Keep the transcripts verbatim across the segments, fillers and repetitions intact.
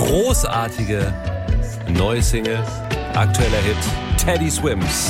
großartige neue Single, aktueller Hit, Teddy Swims.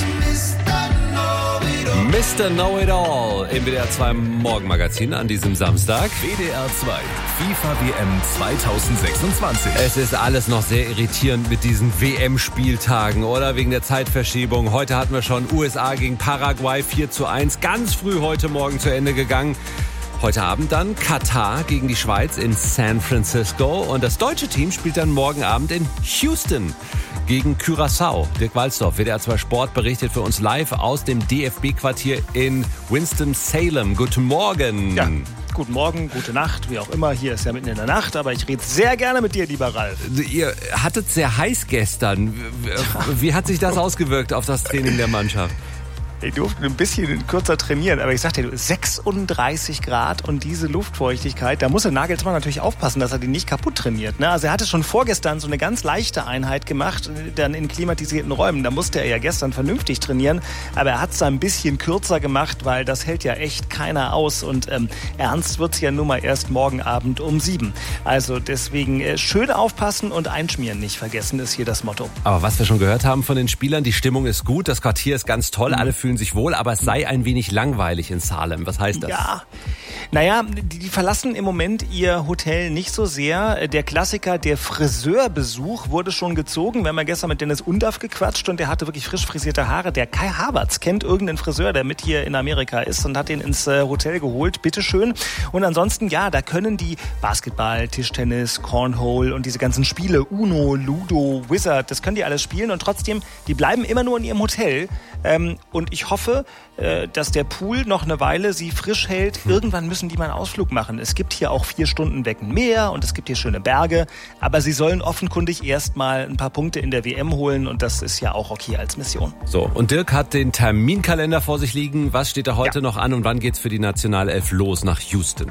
Mister Know-It-All im W D R zwei Morgenmagazin an diesem Samstag. W D R zwei FIFA W M zwanzig sechsundzwanzig. Es ist alles noch sehr irritierend mit diesen W M-Spieltagen, oder? Wegen der Zeitverschiebung. Heute hatten wir schon U S A gegen Paraguay vier zu eins. Ganz früh heute Morgen zu Ende gegangen. Heute Abend dann Katar gegen die Schweiz in San Francisco. Und das deutsche Team spielt dann morgen Abend in Houston gegen Curaçao. Dirk Walzdorf, W D R zwei Sport, berichtet für uns live aus dem D F B-Quartier in Winston-Salem. Guten Morgen. Ja, guten Morgen, gute Nacht, wie auch immer. Hier ist ja mitten in der Nacht, aber ich rede sehr gerne mit dir, lieber Ralf. Ihr hattet sehr heiß gestern. Wie hat sich das ausgewirkt auf das Training der Mannschaft? Ich durfte ein bisschen kürzer trainieren, aber ich sagte dir, sechsunddreißig Grad und diese Luftfeuchtigkeit, da muss der Nagelsmann natürlich aufpassen, dass er die nicht kaputt trainiert. Ne? Also er hatte schon vorgestern so eine ganz leichte Einheit gemacht, dann in klimatisierten Räumen. Da musste er ja gestern vernünftig trainieren, aber er hat es da ein bisschen kürzer gemacht, weil das hält ja echt keiner aus. Und ähm, ernst wird es ja nun mal erst morgen Abend um sieben. Also deswegen äh, schön aufpassen und einschmieren nicht vergessen, ist hier das Motto. Aber was wir schon gehört haben von den Spielern, die Stimmung ist gut, das Quartier ist ganz toll, alle fühlen sich wohl, aber es sei ein wenig langweilig in Salem. Was heißt das? Ja, naja, die, die verlassen im Moment ihr Hotel nicht so sehr. Der Klassiker, der Friseurbesuch wurde schon gezogen. Wir haben ja gestern mit Dennis Undaff gequatscht und der hatte wirklich frisch frisierte Haare. Der Kai Havertz kennt irgendeinen Friseur, der mit hier in Amerika ist und hat ihn ins äh, Hotel geholt. Bitteschön. Und ansonsten, ja, da können die Basketball, Tischtennis, Cornhole und diese ganzen Spiele, Uno, Ludo, Wizard, das können die alles spielen und trotzdem, die bleiben immer nur in ihrem Hotel. Ähm, und ich hoffe, äh, dass der Pool noch eine Weile sie frisch hält. Irgendwann müssen die mal einen Ausflug machen. Es gibt hier auch vier Stunden weg ein Meer und es gibt hier schöne Berge. Aber sie sollen offenkundig erst mal ein paar Punkte in der W M holen und das ist ja auch okay als Mission. So, und Dirk hat den Terminkalender vor sich liegen. Was steht da heute ja. noch an und wann geht's für die Nationalelf los nach Houston?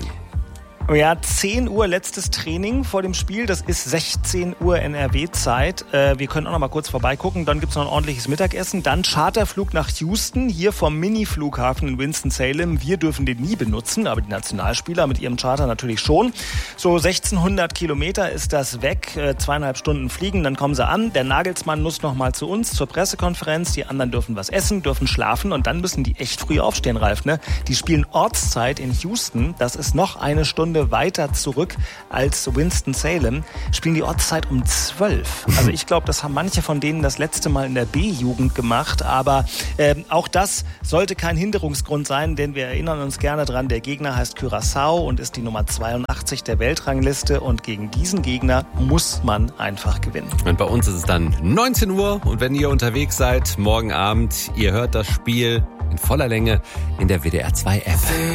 Ja, zehn Uhr letztes Training vor dem Spiel. Das ist sechzehn Uhr N R W-Zeit. Äh, wir können auch noch mal kurz vorbeigucken. Dann gibt's noch ein ordentliches Mittagessen. Dann Charterflug nach Houston, hier vom Mini-Flughafen in Winston-Salem. Wir dürfen den nie benutzen, aber die Nationalspieler mit ihrem Charter natürlich schon. So sechzehnhundert Kilometer ist das weg. Äh, zweieinhalb Stunden fliegen, dann kommen sie an. Der Nagelsmann muss noch mal zu uns zur Pressekonferenz. Die anderen dürfen was essen, dürfen schlafen und dann müssen die echt früh aufstehen, Ralf. Ne? Die spielen Ortszeit in Houston. Das ist noch eine Stunde weiter zurück als Winston-Salem, spielen die Ortszeit um zwölf. Also ich glaube, das haben manche von denen das letzte Mal in der B-Jugend gemacht, aber äh, auch das sollte kein Hinderungsgrund sein, denn wir erinnern uns gerne dran, der Gegner heißt Curaçao und ist die Nummer zweiundachtzig der Weltrangliste und gegen diesen Gegner muss man einfach gewinnen. Und bei uns ist es dann neunzehn Uhr und wenn ihr unterwegs seid, morgen Abend, ihr hört das Spiel in voller Länge in der W D R zwei App.